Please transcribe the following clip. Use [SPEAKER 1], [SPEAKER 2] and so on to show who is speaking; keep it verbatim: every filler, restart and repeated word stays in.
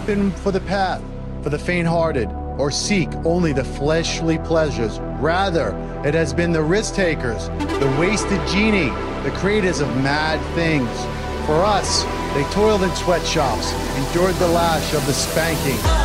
[SPEAKER 1] not been for the path for the faint-hearted or seek only the fleshly pleasures. Rather, it has been the risk-takers, the wasted genie, the creators of mad things. For us, they toiled in sweatshops, endured the lash of the spanking,